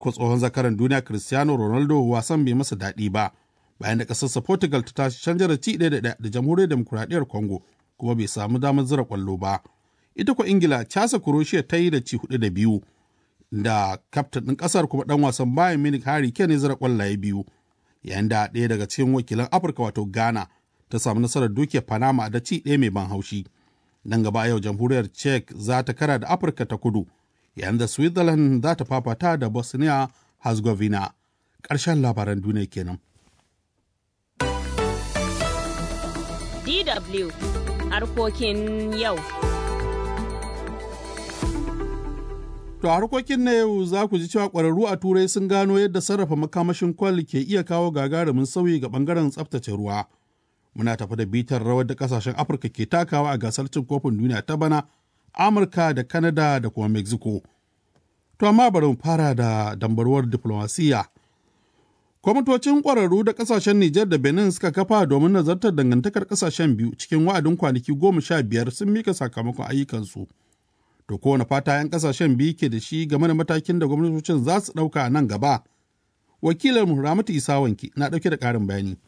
ko tsohon zakaran duniya Cristiano Ronaldo wasan bai masa daɗi ba bayan da ƙasarsa Portugal ta tashi canjar ci 1-1 da jamhuriyar demokuraɗiyyar Congo kuma bai samu damar zira ƙwallo ba. Ita ko Ingila casa Croatia ta yi da ci 4-2 da kaftin ɗin ƙasar kuma ɗan wasan Bayern Munich Harry Kane ya zira ƙwallaye 2 yayin da ɗaya daga cikin wakilan Afirka wato Ghana ta samu nasarar duke Panama da ci 1 mai ban haushi. Nan gaba yau jamhuriyar Czech za ta kara da Afirka ta kudu yayin da Switzerland za ta fafata da Bosnia Herzegovina. Ƙarshen labaran duniya kenan. DW harkokin yau. To harkokin na yau za ku ji cewa ƙwararru a Turai sun gano yadda sarrafa makamashin kwal ke iya kawo gagarumin sauyi ga ɓangaren tsaftace ruwa. Muna tafi da bitar rawar da ƙasashen Afirka ke takawa a gasar cin kofin duniya ta bana, Amurka da Canada da kuma Mexico. To amma bari mu fara da dambarwar diflomasiyya. Kwamitocin ƙwararru da ƙasashen Nijar da Benin suka kafa domin nazartar dangantakar ƙasashen biyu cikin wa'adin kwanaki 15 sun mika sakamakon ayyukansu. To kowane fata 'yan ƙasashen biyu ke da shi game da matakin da gwamnatocin za su ɗauka a nan gaba. Wakilinmu Ramatu Isa Wanki na ɗauke da ƙarin bayani.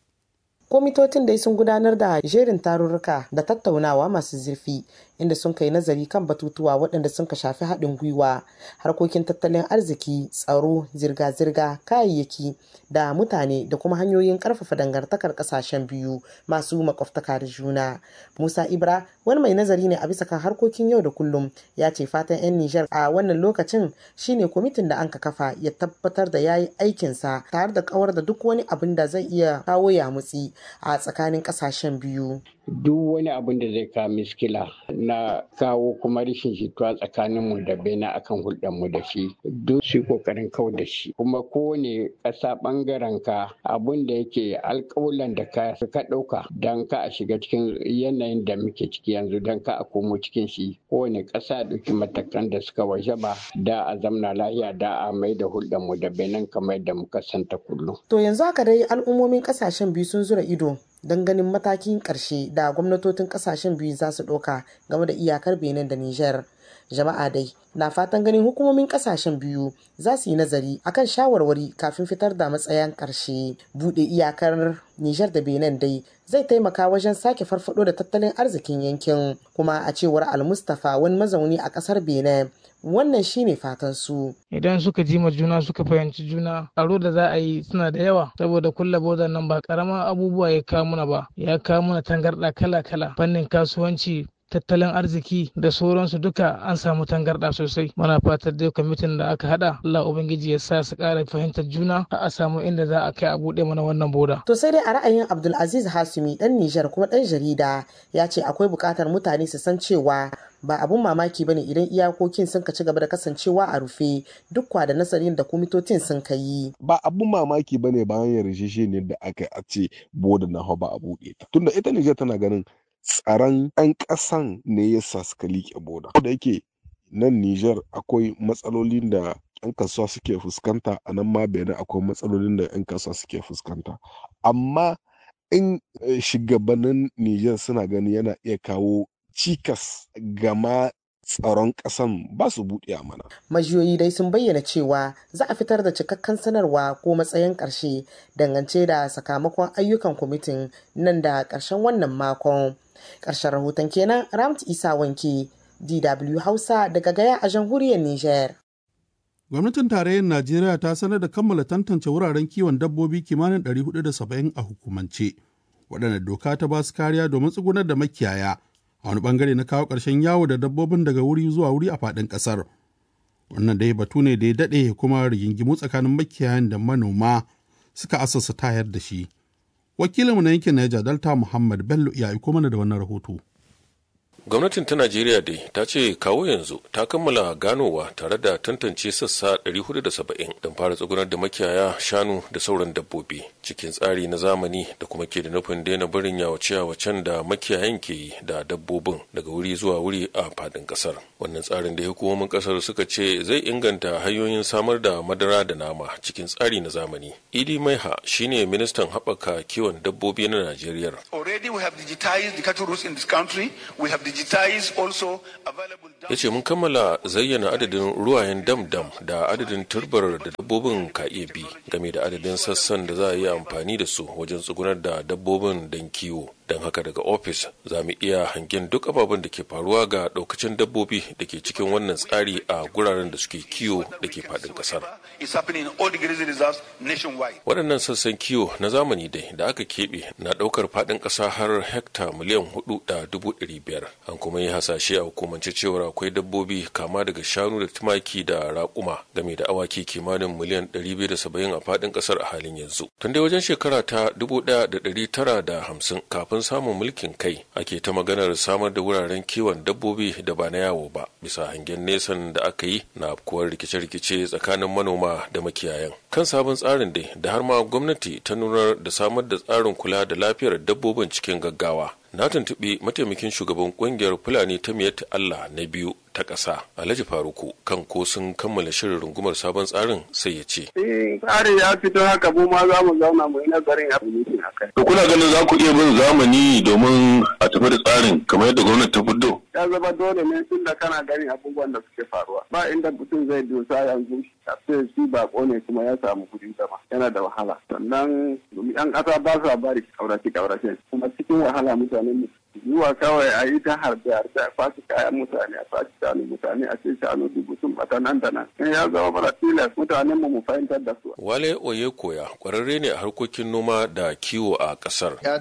Kwamitocin dai sun gudanar da jerin tarurruka da tattaunawa masu zurfi inda sun kai nazari kan batutuwa waɗanda sun ka shafi haɗin gwiwa, harkokin tattalin arziki, tsaro, zirga-zirga, kayayyaki da mutane da kuma hanyoyin ƙarfafa dangantakar ƙasashen biyu masu makwabtaka da juna. Musa Ibra, wani mai nazari ne a bisa kan harkokin yau da kullum, ya ce fatan 'yan Nijar a wannan lokacin shine kwamitin da an ka kafa ya tabbatar da yayi aikinsa tare da kawar da duk wani abin da zai iya kawo yamutsi a tsakanin ƙasashen biyu. Duk wani abin da zai kawo miskila na kawo kuma rashin jituwa tsakaninmu da Benin akan hulɗarmu da shi duk su kokarin kau da shi, kuma kowane ƙasa ɓangaren ka abin da yake alƙawulan da ka ɗauka don ka a shiga cikin yanayin da muke ciki yanzu don ka a komo cikin shi, kowane ƙasa ɗauki matakan da suka wajaba da a zamna lahiya da a mai da hulɗarmu da Benin kamar da muka santa kullum. To yanzu haka dai al'ummomin ƙasashen biyu sun zura ido don ganin matakin ƙarshe da gwamnatocin ƙasashen biyu za su ɗauka game da iyakar Benin da Nijar. Jama'a dai na fatan ganin hukumomin ƙasashen biyu za su yi nazari akan shawarwari kafin fitar da matsayin ƙarshe. Buɗe iyakar Nijar da Benin dai zai taimaka wajen sake farfado da tattalin arzikin yankin, kuma a cewar Al-Mustapha wani mazauni a ƙasar Benin wannan shine fatan su. Idan suka ji ma juna suka fahimci juna, tsaro da za a yi suna da yawa saboda kulla bodan nan ba karaman abubuwa ya kawo muna ba, ya kawo muna tangarɗa kala-kala fannin kasuwanci, tattalin arziki da sauransu duka an samu tangarɗa sosai. Muna fatar dai kwamitin da aka hada Allah ubangiji ya sa su ƙara fahimtar juna a samu inda za a kai a buɗe mana wannan boda. To sai dai a ra'ayin Abdulaziz Hasumi dan Nijar kuma dan jarida ya ce akwai buƙatar mutane su san cewa ba abun mamaki bane idan iyakokin sun ka ci gaba da kasancewa a rufe duk da nasarin da kwamitocin sun ka yi. Ba abun mamaki bane bayan yarjejeniyar da aka yi a ce boda na ba a buɗe ta. Tunda ita Nijar tana ganin tsaron 'yan ƙasan ne ya sa suka liƙe boda. Da yake nan Nijar akwai matsalolin da 'yan kasuwa suke fuskanta, a nan ma Benin akwai matsalolin da 'yan kasuwa suke fuskanta. Amma in shugabannin Nijar suna gani yana iya kawo cikas gama tsaron ƙasan ba su buɗe mana. Majiyoyi dai sun bayyana cewa za a fitar da cikakken sanarwa ko matsayin ƙarshe dangance da sakamakon ayyukan kwamitin nan da ƙarshen wannan makon. Ƙarshen rahoton kenan, Ramt Isa Wanke, DW Hausa daga Gaya a jamhuriyar Nijar. Gwamnatin tarayyar Najeriya ta sanar da kammala tantance wuraren kiwon dabbobi kimanin 470 a hukumance, waɗanda doka ta ba su kariya domin tsugunar da makiyaya a wani bangare na kawo ƙarshen yawo da dabbobin daga wuri zuwa wuri a faɗin ƙasar. Wannan dai batu ne da ya daɗe kuma rigingimu tsakanin makiyayan da manoma suka asasa tayar da shi. Wakilinmu na yankin Niger Delta Muhammad Bello ya aiko mana da wannan rahoto. Gwamnatin ta Najeriya dai ta ce kawo yanzu ta kammala ganowa tare da tantance sassa 470 don fara tsugunar da makiyaya, shanu da sauran dabbobi cikin tsari na zamani da kuma ke da nufin daina barin yawace-yawacen da makiyayan ke yi da dabbobin daga wuri zuwa wuri a fadin kasar. Wannan tsarin da hukumomin kasar suka ce zai inganta hanyoyin samar da madara da nama cikin tsari na zamani. Idi Maiha shine ministan haɓaka kiwon dabbobi na Najeriya. Already we have digitized the cattle roosts in this country. We have Ya ce mun kammala zayyana adadin ruwayen dam-dam da adadin turbar da dabbobin ka iya bi game da adadin sassan da za a yi amfani da su wajen tsugunar da dabbobin don kiwo. Don haka daga ofis za mu iya hangen duk ababen da ke faruwa ga daukacin dabbobi da ke cikin wannan tsari a guraren da suke kiwo da ke faɗin ƙasar. Waɗannan sassan kiwo na zamani dai da aka keɓe na ɗaukar faɗin ƙasa har hekta miliyan 4.500. An kuma yi hasashe a hukumance cewar akwai dabbobi kama daga shanu da tumaki da raƙuma game da awaki kimanin miliyan 270 a faɗin ƙasar a halin yanzu. Tun dai wajen shekara ta 1950 kafin samun mulkin kai ake ta maganar samar da wuraren kiwon dabbobi da ba na yawo ba bisa hangen nesan da aka yi na afkuwar rikice-rikice tsakanin manoma da makiyayan. Kan sabon tsarin dai da har ma gwamnati ta nunar da samar da tsarin kula da lafiyar dabbobin cikin gaggawa. Na tuntuɓi mataimakin shugaban ƙungiyar Fulani ta Miyatta Allah na biyu ta ƙasa Alhaji Faruku kan ko sun kammala shirin rungumar sabon tsarin sai ya ce. Tsari ya fito haka mu ma za mu zauna mu yi nazarin abin a kai. To kuna ganin za ku iya bin zamani domin a tafi da tsarin kamar yadda gwamnati ta fito? Ya zama dole ne tun da kana ganin abubuwan da suke faruwa. Ba inda mutum zai dosa yanzu sai shi bako ne kuma ya samu kuɗin zama yana da wahala. Sannan yan ƙasa ba sa bari ƙaurace kuma cikin wahala mutane zuwa kawai a yi ta harbe a fashi kayan mutane a fashi shanu mutane a ce shanu dubu sun bata nan da nan in ya zama mara tilas mutanen mu fahimtar da su. Wale Oyekoya kwararre ne a harkokin noma da kiwo a kasar. Ya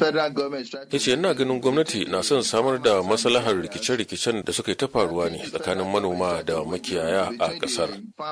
ce ina ganin gwamnati na son samar da maslahar rikice-rikicen da suka yi ta faruwa ne tsakanin manoma da makiyaya a kasar.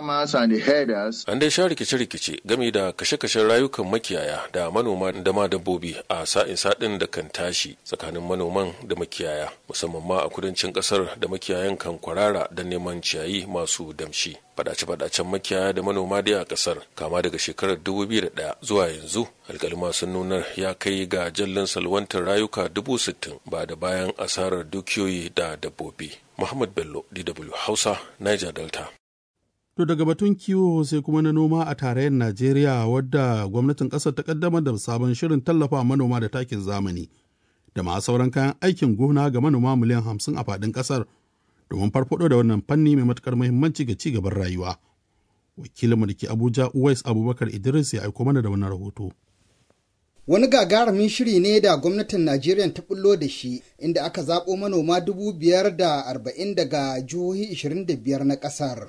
An dai sha rikice-rikice game da kashe-kashen rayukan makiyaya da manoma da ma dabbobi a sa'in sadin da kan tashi tsakanin manoman da makiyaya musamman ma a kudancin kasar da makiyayan kan kwarara da neman ciyayi masu damshi. Fadace-fadacen makiyaya da manoma dai a kasar kama daga shekarar 2001 zuwa yanzu alkalima sun nuna ya kai ga jallan salwantar rayuka 60,000 ba da bayan asarar dukiyoyi da dabbobi. Muhammad Bello, DW Hausa, Niger Delta. To daga batun kiwo sai kuma na noma a tarayyar Najeriya wadda gwamnatin ƙasar ta kaddamar da sabon shirin tallafa manoma da takin zamani da ma sauran kayan aikin gona ga manoma miliyan 50 a faɗin ƙasar domin farfaɗo da wannan fanni mai matuƙar muhimmanci ga ci gaban rayuwa. Wakilinmu da ke Abuja Uwais Abubakar Idris ya aiko mana da wannan rahoto. Wani gagarumin shiri ne da gwamnatin Najeriya ta bullo da shi inda aka zaɓo manoma 540 daga jihohi 25 na ƙasar.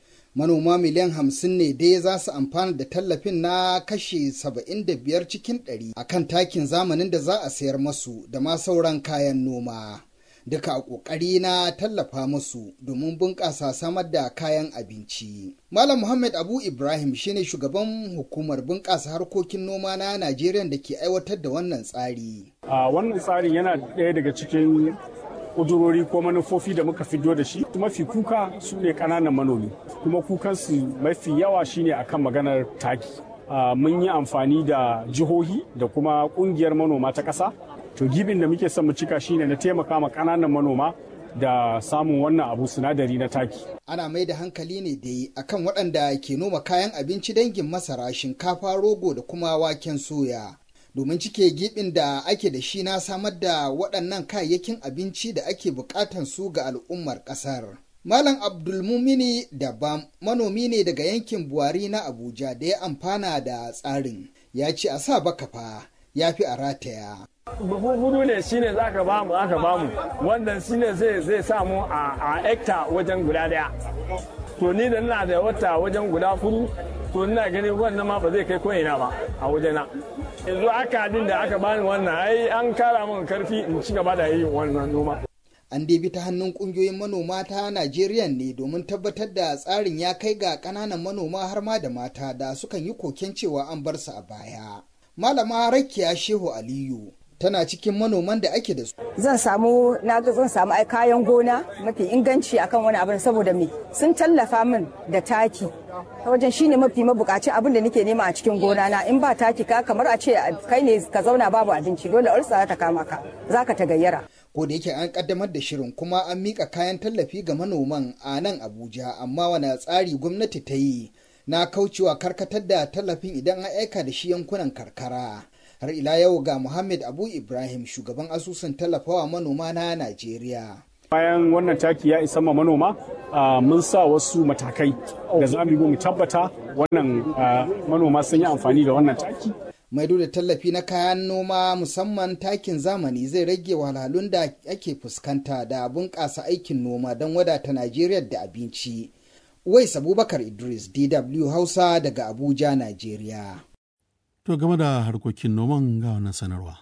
Manoma miliyan 50 ne dai za su amfana da tallafin na kashi 75 cikin 100 a kan takin zamanin da za a sayar masu da ma sauran kayan noma. Duka a ƙoƙari na tallafa musu domin bunƙasa samar da kayan abinci. Malam Muhammad Abu Ibrahim shine shugaban hukumar bunƙasa harkokin noma na Najeriya da ke aiwatar da wannan tsari. Wannan tsari yana ɗaya daga cikin ƙudurori ko manufofi da muka fito da shi. Mafi kuka su ne ƙananan manomi kuma kukansu mafi yawa shine akan maganar taki. Mun yi amfani da jihohi da kuma ƙungiyar manoma ta ƙasa. To gibin da muke son mu cika shine na taimaka ma ƙananan manoma da samun wannan abu sinadari na taki. Ana mai da hankali ne dai akan waɗanda ke noma kayan abinci dangin masara, shinkafa, rogo da kuma waken soya. Domin cike gibin da ake da shi na samar da waɗannan kayayyakin abinci da ake buƙatan su ga al'ummar ƙasar. Malam Abdulmumini Dabam manomi ne daga yankin Buhari na Abuja da ya amfana da tsarin. Ya ce a sa baka fa ya fi a rataya. Buhu hudu ne shine za ka bamu aka bamu wannan shine zai samu a hekta wajen guda daya. To ni da ina da wata wajen guda hudu to ina ganin wannan ma ba zai kai ko'ina ba a wajena. Yanzu aka din da aka bani wannan ai an kara min karfi in ci gaba da yin wannan noma. An dai bi ta hannun kungiyoyin manoma ta Najeriya ne domin tabbatar da tsarin ya kai ga ƙananan manoma har ma da mata da sukan yi koken cewa an bar su a baya. Malama Rakiya Shehu Aliyu tana cikin manoman da ake da su. Zan samu kayan gona mafi inganci akan wani abin saboda me sun tallafa min da taki ta wajen shine mafi mabukaci abin da nake nema a cikin gona na in ba taki ka kamar a ce kai ne ka zauna babu abinci dole ulsa ta kama ka zaka ta gayyara. Ko da yake an kaddamar da shirin kuma an mika kayan tallafi ga manoman a nan Abuja amma wani tsari gwamnati ta yi na kaucewa karkatar da tallafin idan an aika da shi yankunan karkara. Har ila yau ga Muhammad Abu Ibrahim, shugaban asusun tallafawa manoma na Najeriya. Bayan wannan taki ya isa ma manoma, mun sa wasu matakai da za mu tabbata wannan manoma sun yi amfani da wannan taki. Maido da tallafi na kayan noma musamman takin zamani zai rage wahalhalun da ake fuskanta da bunƙasa aikin noma don wadata Najeriya da abinci. Uwais Abubakar Idris, DW Hausa daga Abuja, Najeriya. To game da harkokin noman ga wannan sanarwa.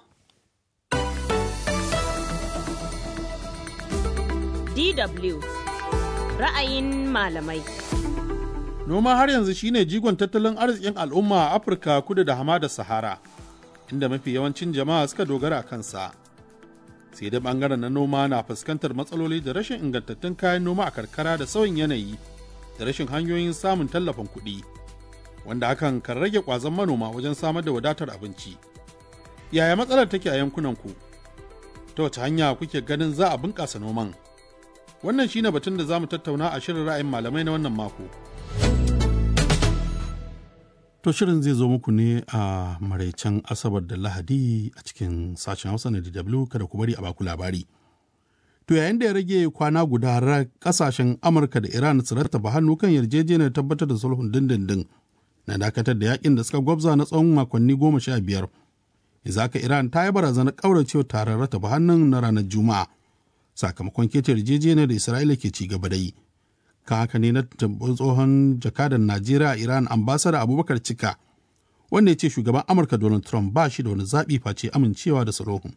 DW ra'ayin malamai. Noma har yanzu shine jigon tattalin arzikin al'umma a Afirka kudu da hamadar Sahara, inda mafi yawancin jama'a suka dogara kansa. Sai da bangaren na noma na fuskantar matsaloli da rashin ingantattun kayan noma a karkara da sauyin yanayi da rashin hanyoyin samun tallafin kuɗi, wanda hakan kan rage ƙwazon manoma wajen samar da wadatar abinci. Yaya matsalar take a yankunanku? Ta wace hanya kuke ganin za a bunƙasa noman? Wannan shine batun da za mu tattauna a shirin ra'ayin malamai na wannan mako. To shirin zai zo muku ne a maraicen Asabar da Lahadi a cikin sashen Hausa na DW, kada ku bari a baku labari. To yayin da ya rage kwana guda kasashen Amurka da Iran su rattaba hannu kan yarjejeniyar tabbatar da sulhun dindindin na dakatar da yakin da suka gwabza na tsawon makonni 15. Izaka Iran ta yi barazanar kauracewa taron rattaba hannun na ranar Juma'a sakamakon keta yarjejeniyar da Isra'ila ke ci gaba da yi. Kan haka ne na tsohon jakadan Najeriya a Iran ambasada Abubakar Cika, wanda ya ce shugaban Amurka Donald Trump ba shi da wani zaɓi face amincewa da sulhun.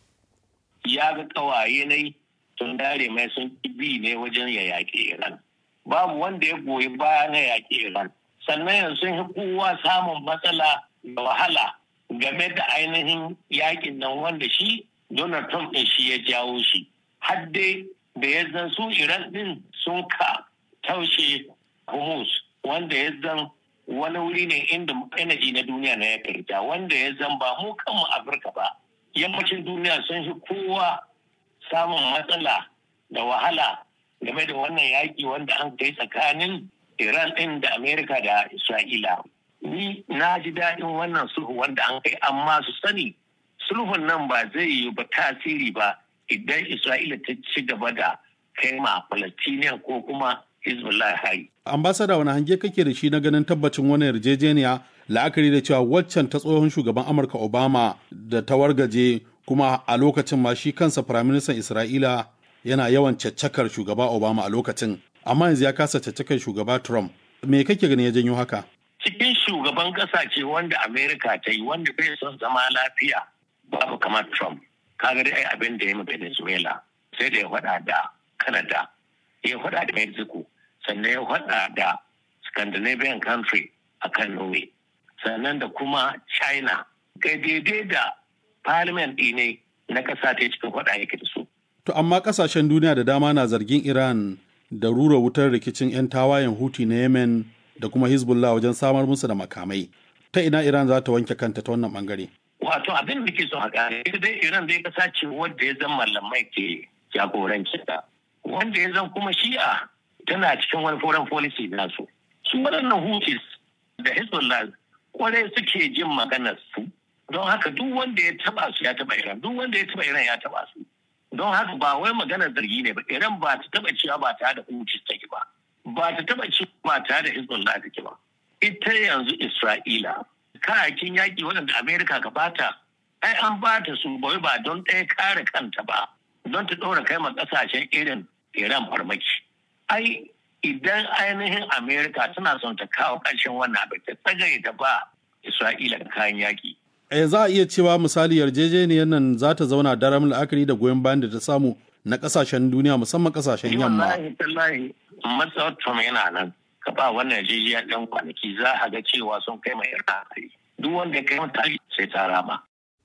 Ya ga ƙawaye ne sun dare mai sun bi ne wajen ya yaƙi Iran. Babu wanda ya goyi baya na yaƙi Iran. Sannan yanzu sun yi kowa samun matsala da wahala game da ainihin yaƙin nan wanda shi Donald Trump ɗin shi ya jawo shi. Har dai da ya zan su Iran ɗin sun ka taushe Hormuz, wanda ya zan wani wuri ne inda energy na duniya na ya karta, wanda ya zan ba mu kanmu Afirka ba. Yammacin duniya sun fi kowa samun matsala da wahala game da wannan yaƙi wanda an kai tsakanin Iran ɗin da Amerika da Isra'ila. Ni na ji daɗin wannan sulhu wanda an kai, amma su sani sulhun nan ba zai yi ba tasiri ba idan Isra'ila ta ci gaba da kai ma Palestinian ko kuma Hezbollah hari. Ambasada, wani hange kake da shi na ganin tabbacin wani yarjejeniya, la'akari da cewa waccan ta tsohon shugaban Amurka Obama da ta wargaje, kuma a lokacin ma shi kansa Firaministan Isra'ila yana yawan caccakar shugaba Obama a lokacin, amma yanzu ya kasa caccakar shugaba Trump. Me kake gani ya janyo haka? Cikin shugaban ƙasa ce wanda Amerika ta yi, wanda bai son zama lafiya, babu kamar Trump. Kaga dai abin da ya yi Venezuela, sai da ya faɗa da Canada, ya faɗa da Mexico, sannan ya faɗa da Scandinavian country a kan Norway, sannan da kuma China, kai daidai da parliament ne na ƙasa ta cikin faɗa yake da su. To amma ƙasashen duniya da dama na zargin Iran da rura wutar rikicin 'yan tawayen Houthi na Yemen da kuma Hezbollah wajen samar musu da makamai. Ta ina Iran za ta wanke kanta ta wannan bangare? Wato abin da ke so a gane, ita dai Iran dai kasa ce wanda ya zama malamai ke jagoranci ta. Wanda ya zan kuma Shi'a tana cikin wani foreign policy nasu. Su waɗannan Houthis da Hezbollah kwarai suke jin maganar su. Don haka duk wanda ya taba su ya taba Iran, duk wanda ya taba Iran ya taba su. Don haka ba wai maganar zargi ne ba, Iran ba ta taba cewa ba tare da Houthis take ba. Ba ta taba cewa ba tare da Hezbollah take ba. Ita yanzu Isra'ila kayakin yaƙi waɗanda Amerika ka bata, ai an bata su bai ba don ɗaya kare kanta ba, don ta ɗora kai ma ƙasashen irin Iran farmaki. Ai idan ainihin Amerika tana son ta kawo ƙarshen wannan abin, ta tsagaye da ba Isra'ila da kayan yaƙi. Za a iya cewa misali yarjejeniyar nan za ta zauna daram la'akari da goyon bayan da ta samu na ƙasashen duniya, musamman ƙasashen yamma. Wallahi matsawar Trump yana nan. Ka ba wannan yarjejeniya ɗan kwanaki za a ga cewa sun kai mai Iran. Duk wanda ya kai mata sai ta rama.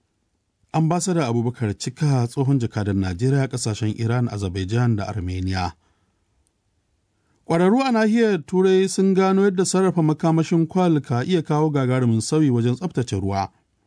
Ambasada Abubakar Cika, tsohon jakadan Najeriya ƙasashen Iran, Azerbaijan da Armenia. Ƙwararru a nahiyar Turai sun gano yadda sarrafa makamashin kwal ka iya kawo gagarumin sauyi wajen tsaftace ruwa.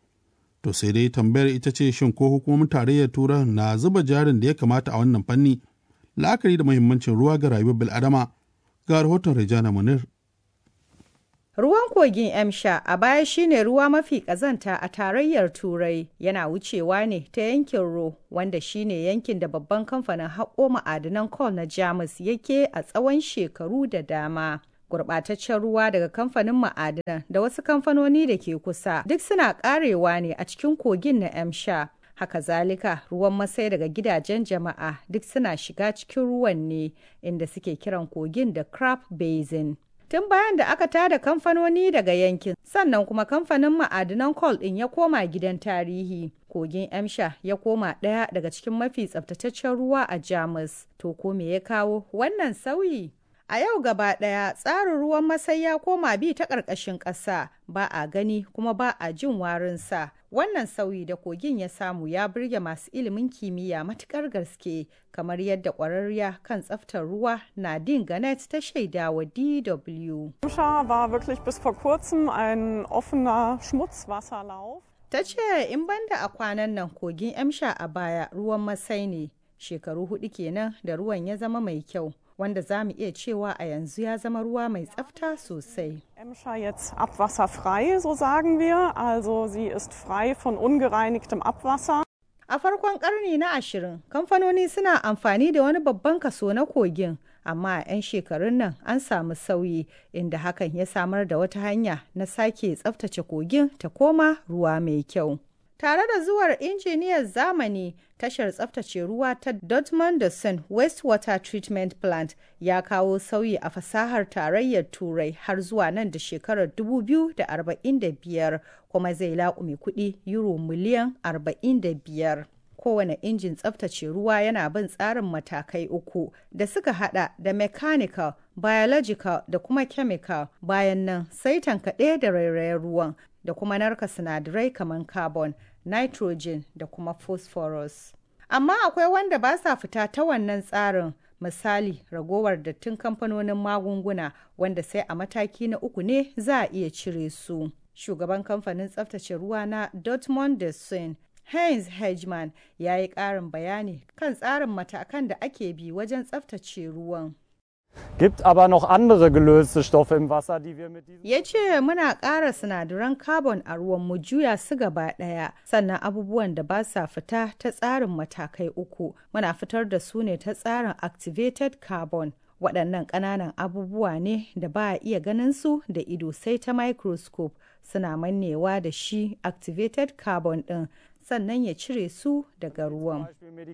To sai dai tambayar ita ce shin ko hukumomin tarayyar Turai na zuba jarin da ya kamata a wannan fanni, la'akari da muhimmancin ruwa ga rayuwar bil'adama. Ga rahoton Rejana Munir. Ruwan kogin Emsha a baya shine ruwa mafi ƙazanta a tarayyar Turai, yana wucewa ne ta yankin Ruhr, wanda shine yankin da babban kamfanin haƙo ma'adanan coal na Jamus yake a tsawon shekaru da dama. Gurɓataccen ruwa daga kamfanin ma'adanan da wasu kamfanoni da ke kusa duk suna ƙarewa ne a cikin kogin na Emsha. Haka zalika ruwan masai daga gidajen jama'a duk suna shiga cikin ruwan ne, inda suke kiran kogin da Crab Basin. Tun bayan da aka tada kamfanoni daga yankin, sannan kuma kamfanin ma'adinan coal ɗin ya koma gidan tarihi. Kogin Emsha ya koma ɗaya daga cikin mafi tsaftataccen ruwa a Jamus. To ko me ya kawo wannan sauyi? A yau gaba ɗaya tsarin ruwan masai ya koma bi ta ƙarƙashin ƙasa, ba a gani kuma ba a jin warinsa. Wannan sauyi da kogin ya samu ya burge masu ilimin kimiyya matuƙar gaske, kamar yadda ƙwararriya kan tsaftar ruwa Nadine Garnett ta shaida wa DW. Emsha war wirklich bis vor kurzem ein offener Schmutzwasserlauf. Ta ce in banda a kwanan nan kogin Emsha a baya ruwan masai ne, shekaru 4 kenan da ruwan ya zama mai kyau, wanda za mu iya cewa a yanzu ya zama ruwa mai tsafta sosai. Emsha jetzt abwasserfrei, so sagen wir, also sie ist frei von ungereinigtem Abwasser. A farkon ƙarni na 20, kamfanoni suna amfani da wani babban kaso na kogin, amma a 'yan shekarun nan an samu sauyi, inda hakan ya samar da wata hanya na sake tsaftace kogin ta koma ruwa mai kyau. Tare da zuwar injiniyar zamani, tashar tsaftace ruwa ta Dortmund-Dessau Wastewater Treatment Plant ya kawo sauyi a fasahar tarayyar Turai har zuwa nan da shekarar 2045, kuma zai laƙume kuɗi euro miliyan 45. Kowane injin tsaftace ruwa yana bin tsarin matakai 3 da suka hada da mechanical, biological da kuma chemical. Bayan nan sai tankaɗe da rairayen ruwan da kuma narka sinadarai kamar carbon, nitrogen da kuma phosphorus. Amma akwai wanda ba sa fita ta wannan tsarin, misali ragowar dattin kamfanonin magunguna, wanda sai a mataki na 3 ne za a iya cire su. Shugaban kamfanin tsaftace ruwa na Dortmund-Dessau, Heinz Hedgemann, ya yi ƙarin bayani kan tsarin matakan da ake bi wajen tsaftace ruwan. Gibt aber noch andere gelöste Stoffe im Wasser, die wir mit diesem... Ya ce muna ƙara sinadaran carbon a ruwan mu juya su gaba ɗaya, sannan abubuwan da ba sa fita ta tsarin matakai 3 muna fitar da su ne ta tsarin activated carbon. Waɗannan ƙananan abubuwa ne da ba a iya ganin su da ido sai ta microscope, suna mannewa da shi activated carbon ɗin, sannan ya cire su daga ruwan.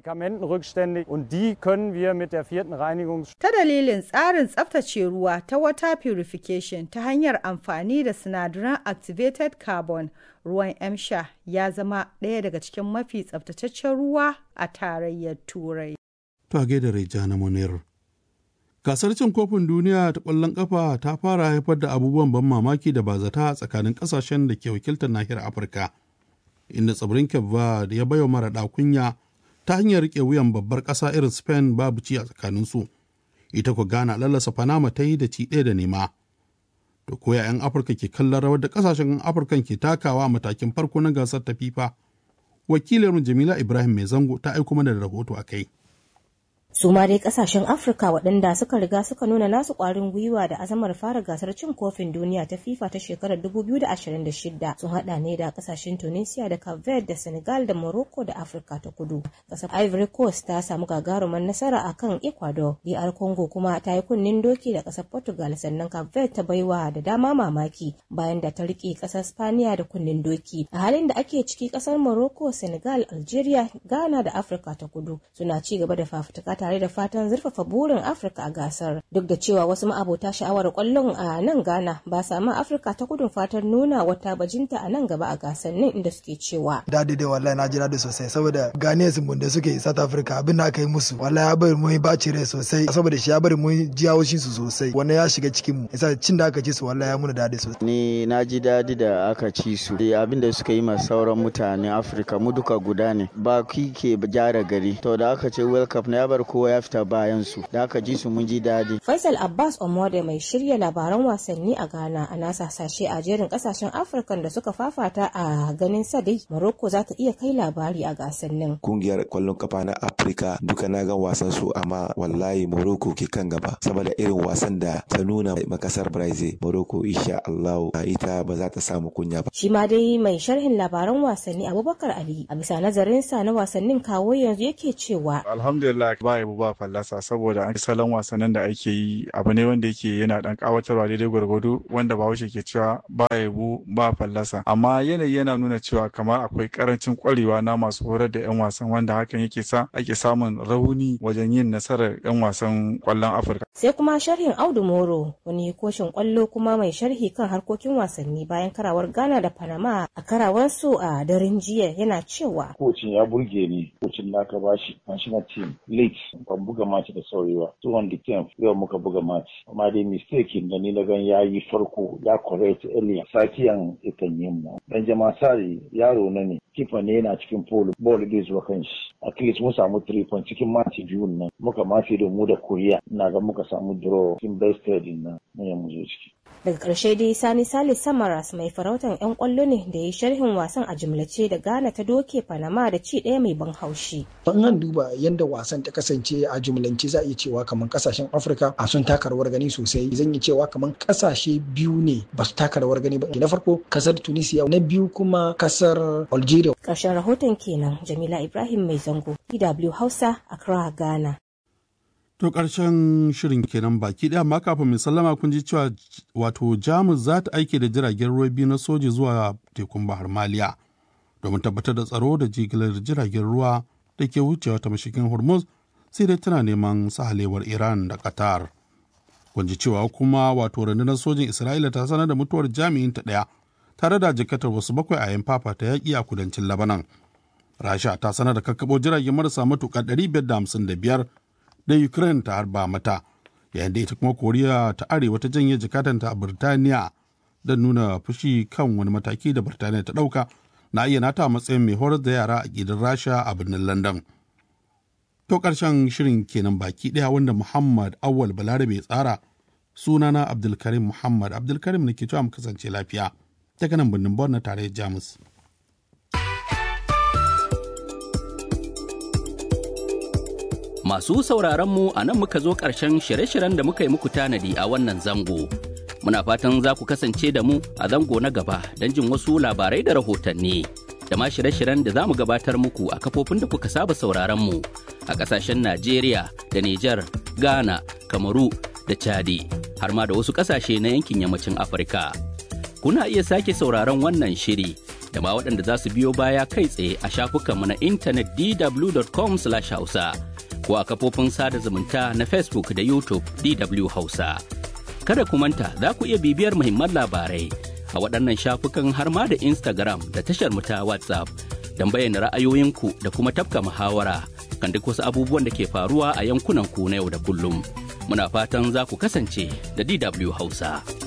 Ta dalilin tsarin tsaftace ruwa ta water purification ta hanyar amfani da sinadaran activated carbon, ruwan Emsha ya zama ɗaya daga cikin mafi tsaftataccen ruwa a tarayyar Turai. Ta gaida Rejana Munir. Gasar cin kofin duniya ta ƙwallon ƙafa ta fara haifar da abubuwan ban mamaki da bazata tsakanin ƙasashen da ke wakiltar nahiyar Afirka, inda tsibirin Cape Verde ya baiwa maraɗa kunya ta hanyar riƙe wuyan babbar ƙasa irin Spain babu ci a tsakaninsu. Ita ku Ghana lallasa Panama ta yi da ci 1-0. Da koya 'yan Afirka ke kallon rawar da ƙasashen Afirkan ke takawa a matakin farko na gasar ta FIFA. Wakilinmu Jamila Ibrahim Mai Zango ta aiko mana da rahoto a kai. Su ma dai kasashen Afirka waɗanda suka riga suka nuna nasu ƙwarin gwiwa da azamar fara gasar cin kofin duniya ta FIFA ta shekarar 2026 sun haɗa ne da kasashen Tunisia da Cape Verde da Senegal da Morocco da Afirka ta Kudu. Ƙasar Ivory Coast ta samu gagarumar nasara a kan Ecuador, DR Congo kuma ta yi kunnen doki da ƙasar Portugal, sannan Cape Verde ta baiwa da dama mamaki bayan da ta riƙe ƙasar Spaniya da kunnen doki. A halin da ake ciki ƙasar Morocco, Senegal, Algeria, Ghana da Afirka ta Kudu suna ci gaba da fafutuka tare da fatan zurfafa burin Afirka a gasar. Duk da cewa wasu ma'abota sha'awar kwallon a nan Ghana ba sa ma Afirka ta Kudun fatan nuna wata bajinta a nan gaba a gasannin, inda suke cewa dadi da wallahi na ji dadi sosai saboda Ghanaians mun da suke South Africa abin da aka yi musu wallahi ya bari mu baci rai sosai saboda shi ya bari mu ji haushin su sosai, wannan ya shiga cikin mu yasa cin da aka ci su wallahi ya muna dadi sosai. Ni na ji dadi da aka ci su, abin da suka yi ma sauran mutanen Afirka mu duka guda ne, ba ki ke gyara gari to da aka ce World Cup na ya bar kowa ya fita bayan su da aka ji su mun ji daɗi. Faisal Abbas Omode mai shirya labaran wasanni a Ghana a nasa sashe a jerin kasashen Afirka da suka fafata a ganin sa dai Morocco za ta iya kai labari a gasannin. Kungiyar kwallon kafa na Afirka duka na ga wasan su amma wallahi Morocco ke kan gaba saboda irin wasan da ta nuna makasar Brazil. Morocco insha Allah ita ba za ta samu kunya ba. Shi ma dai mai sharhin labaran wasanni Abubakar Ali a bisa nazarin sa na wasannin kawo yanzu yake cewa alhamdulillah ba yabo ba fallasa saboda an salon wasannin da ake yi abu ne wanda yake yana dan kawatarwa daidai gwargwado wanda Bahaushe ke cewa ba yabo ba fallasa amma yanayi yana nuna cewa kamar akwai karancin kwarewa na masu horar da 'yan wasan wanda hakan yake sa ake samun rauni wajen yin nasarar 'yan wasan kwallon Afirka. Sai kuma sharhin Audu Moro wani koshin kwallo kuma mai sharhi kan harkokin wasanni bayan karawar Ghana da Panama a karawar su a daren jiya yana cewa kocin ya burge ni, kocin da aka bashi national team league ban buga match da saurewa 210 yau muka buga match amma dai mistake da ni na gan yayi farko ya correct earlier sakiyan ikan yin mu dan jama'a sari yaro na ne kifa ne yana cikin pole ball da zuwa kan shi at least mun samu 3 point cikin match biyun nan muka mafi da mu da Korea ina ga muka samu draw cikin best din nan mun zo ciki. Daga ƙarshe dai Sani Salis Samaras mai farautan 'yan ƙwallo ne da ya sharhin wasan a jumlace da Ghana ta doke Panama da ci ɗaya mai ban haushi. Ban an duba yadda wasan ta kasance a jumlance za a iya cewa kamar kasashen Afirka a sun taka rawar gani sosai. Zan yi cewa kamar kasashe biyu ne ba su taka rawar gani ba. Na farko kasar Tunisia, na biyu kuma kasar Algeria. Ƙarshen rahoton kenan Jamila Ibrahim Mai Zango, DW Hausa, Accra, Ghana. To ƙarshen shirin kenan baki ɗaya amma kafin mai sallama kun ji cewa wato Jamus za ta aike da jiragen ruwa biyu na soji zuwa tekun Bahar Maliya domin tabbatar da tsaro da jigilar jiragen ruwa da ke wucewa ta mashigin Hormuz sai dai tana neman sahalewar Iran da Qatar. Kun ji cewa kuma wato rundunar sojin Isra'ila ta sanar da mutuwar jami'in ta ɗaya tare da jikatar wasu 7 a yayin fafata yaƙi a kudancin Lebanon. Rasha ta sanar da kakkaɓo jiragen marasa matuƙa 555 da Ukraine ta harba mata, yayin da ita kuma Koriya ta Arewa ta janye jikatanta a Birtaniya don nuna fushi kan wani mataki da Birtaniya ta ɗauka na iya nata a matsayin mai horar da yara a gidan Rasha a birnin London. To ƙarshen shirin kenan baki ɗaya wanda Muhammad Awal Balarabe tsara, sunana Abdulkarim Muhammad Abdulkarim ne ke cewa mu kasance lafiya daga nan birnin Bonn na tarayyar Jamus. Masu sauraron mu a nan muka zo ƙarshen shirye-shiryen da muka yi muku tanadi a wannan zango. Muna fatan za ku kasance da mu a zango na gaba don jin wasu labarai da rahotanni. Da ma shirye-shiryen da za mu gabatar muku a kafofin da kuka saba sauraron mu a ƙasashen Najeriya da Nijar, Ghana, Kamaru da Chadi, har ma da wasu ƙasashe na yankin yammacin Afirka. Kuna iya sake sauraron wannan shiri da ma waɗanda za su biyo baya kai tsaye a shafukanmu na intanet dw.com/hausa. ko a kafofin sada zumunta na Facebook da YouTube DW Hausa. Kada ku manta za ku iya bibiyar muhimman labarai a waɗannan shafukan har ma da Instagram da tashar mu ta WhatsApp don bayyana ra'ayoyinku da kuma tafka muhawara kan duk wasu abubuwan da ke faruwa a yankunan ku na yau da kullum. Muna fatan za ku kasance da DW Hausa.